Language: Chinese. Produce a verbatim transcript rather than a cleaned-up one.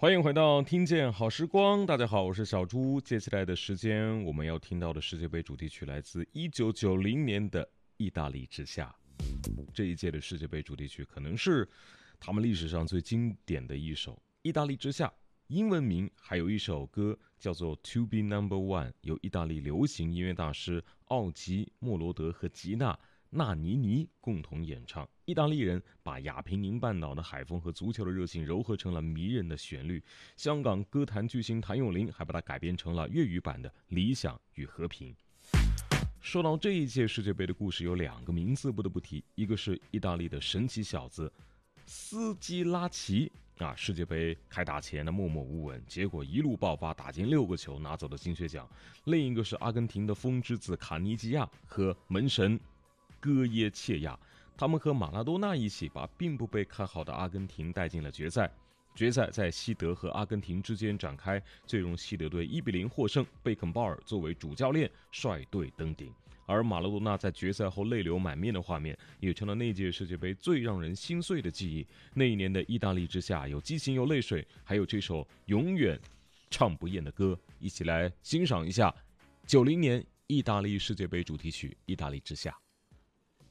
欢迎回到听见好时光，大家好，我是小猪。接下来的时间，我们要听到的世界杯主题曲来自一九九零年的《意大利之夏》。这一届的世界杯主题曲可能是他们历史上最经典的一首《意大利之夏》。英文名还有一首歌叫做《To Be Number One》，由意大利流行音乐大师奥吉·莫罗德和吉娜·纳尼尼共同演唱。意大利人把亚平宁半岛的海风和足球的热情糅合成了迷人的旋律。香港歌坛巨星谭咏麟还把它改编成了粤语版的《理想与和平》。说到这一届世界杯的故事，有两个名字不得不提，一个是意大利的神奇小子斯基拉奇啊，世界杯开打前的默默无闻，结果一路爆发，打进六个球，拿走了金靴奖。另一个是阿根廷的风之子卡尼吉亚和门神戈耶切亚，他们和马拉多纳一起把并不被看好的阿根廷带进了决赛。决赛在西德和阿根廷之间展开，最终西德队一比零获胜，贝肯鲍尔作为主教练率队登顶。而马拉多纳在决赛后泪流满面的画面，也成了那届世界杯最让人心碎的记忆。那一年的意大利之夏，有激情有泪水，还有这首永远唱不厌的歌，一起来欣赏一下九零年意大利世界杯主题曲《意大利之夏》。